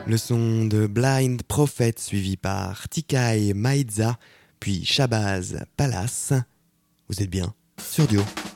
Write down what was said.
Le son de Blind Prophet suivi par Tikai Maïdza, puis Shabazz Palace. Vous êtes bien sur Duo.